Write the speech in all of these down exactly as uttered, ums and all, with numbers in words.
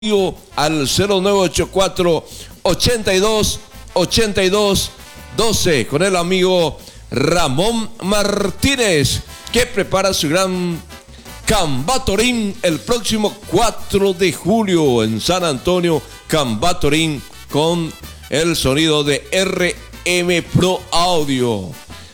al cero nueve ocho cuatro, ochenta y dos, ochenta y dos, doce con el amigo Ramón Martínez, que prepara su gran Cambatorín el próximo cuatro de julio en San Antonio. Cambatorín con el sonido de R M Pro Audio.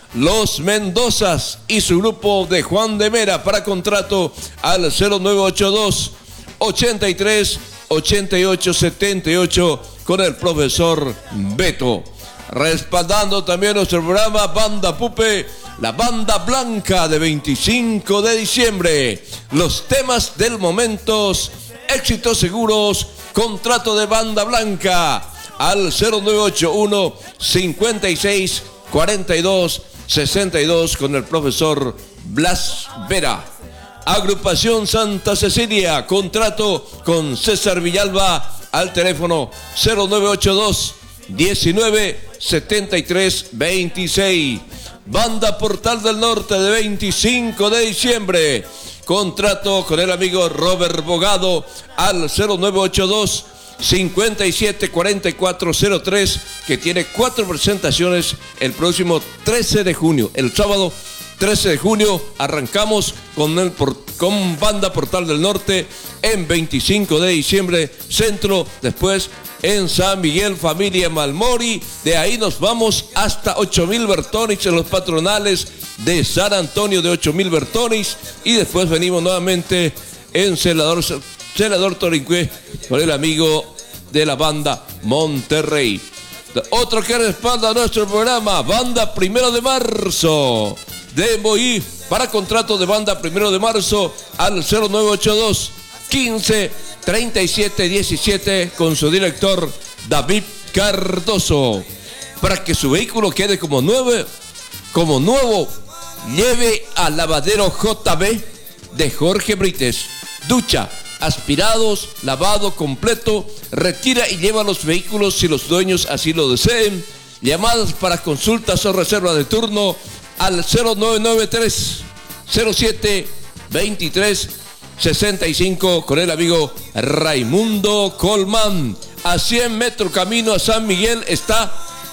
Los Mendozas y su grupo de Juan de Mera para contrato al cero nueve ocho dos, ochenta y tres, ochenta y ocho, setenta y ocho con el profesor Beto. Respaldando también nuestro programa Banda Pupe, la banda blanca de veinticinco de diciembre. Los temas del momento, éxitos seguros, contrato de banda blanca al cero nueve ocho uno, cincuenta y seis, cuarenta y dos, sesenta y dos con el profesor Blas Vera. Agrupación Santa Cecilia, contrato con César Villalba al teléfono cero nueve ocho dos, diecinueve, setenta y tres, veintiséis. Banda Portal del Norte de veinticinco de diciembre, contrato con el amigo Robert Bogado al cero nueve ocho dos, cincuenta y siete, cuarenta y cuatro, cero tres, que tiene cuatro presentaciones el próximo trece de junio, el sábado trece de junio. Arrancamos con, el, con Banda Portal del Norte en veinticinco de diciembre, centro, después en San Miguel, familia Malmori. De ahí nos vamos hasta ocho mil Bertonis en los patronales de San Antonio de ocho mil Bertonis. Y después venimos nuevamente en Celador, Celador Torincué con el amigo de la banda Monterrey. Otro que respalda nuestro programa, Banda Primero de Marzo de Moí, para contrato de banda Primero de Marzo al cero nueve ocho dos, quince, treinta y siete, diecisiete con su director David Cardoso. Para que su vehículo quede como nuevo, como nuevo, lleve al lavadero J B de Jorge Brites. Ducha, aspirados, lavado completo, retira y lleva los vehículos si los dueños así lo deseen. Llamadas para consultas o reserva de turno al cero nueve nueve tres, cero siete, veintitrés, sesenta y cinco con el amigo Raimundo Colmán. A cien metros camino a San Miguel está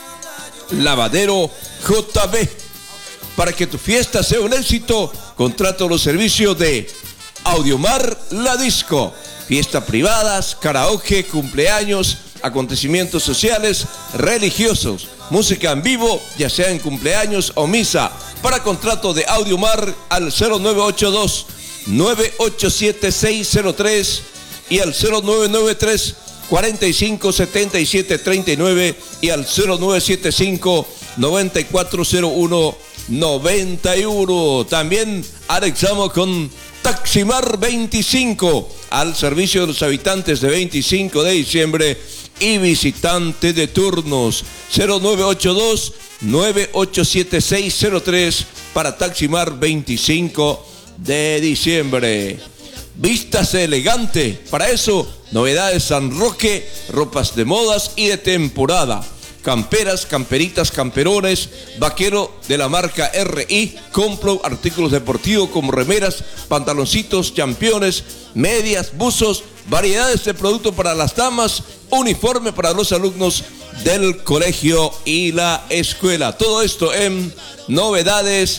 Lavadero J B. Para que tu fiesta sea un éxito, contrata los servicios de Audiomar La Disco. Fiestas privadas, karaoke, cumpleaños, acontecimientos sociales, religiosos, música en vivo, ya sea en cumpleaños o misa. Para contrato de Audiomar al cero nueve ocho dos, nueve ocho siete seis cero tres y al cero nueve nueve tres, cuarenta y cinco, setenta y siete, treinta y nueve y al cero nueve siete cinco, noventa y cuatro cero uno, noventa y uno. También anexamos con Taximar veinticinco al servicio de los habitantes de veinticinco de diciembre y visitantes de turnos. Cero nueve ocho dos, nueve ocho siete seis cero tres para Taximar veinticinco de diciembre. Vístase elegante. Para eso, novedades San Roque, ropas de modas y de temporada. Camperas, camperitas, camperones, vaquero de la marca R I, compro artículos deportivos como remeras, pantaloncitos, championes, medias, buzos, variedades de productos para las damas, uniforme para los alumnos del colegio y la escuela. Todo esto en Novedades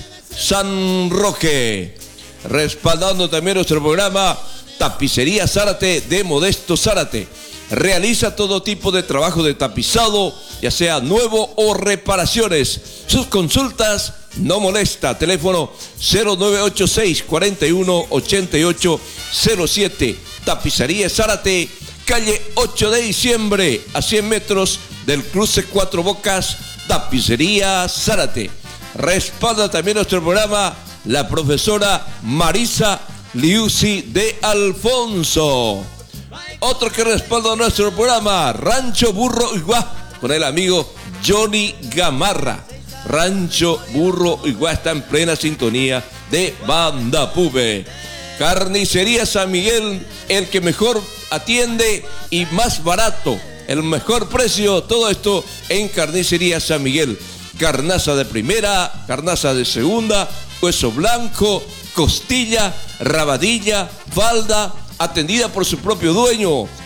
San Roque. Respaldando también nuestro programa, Tapicería Zárate de Modesto Zárate. Realiza todo tipo de trabajo de tapizado, ya sea nuevo o reparaciones. Sus consultas no molesta. Teléfono cero nueve ocho seis, cuarenta y uno, ochenta y ocho cero siete. Tapicería Zárate, calle ocho de diciembre, a cien metros del cruce Cuatro Bocas. Tapicería Zárate. Respalda también nuestro programa la profesora Marisa Liusi de Alfonso. Otro que respalda nuestro programa, Rancho Burro Iguá, con el amigo Johnny Gamarra. Rancho Burro Iguá está en plena sintonía de Banda Pupe. Carnicería San Miguel, el que mejor atiende y más barato, el mejor precio, todo esto en Carnicería San Miguel. Carnaza de primera, carnaza de segunda, hueso blanco, costilla, rabadilla, falda, atendida por su propio dueño.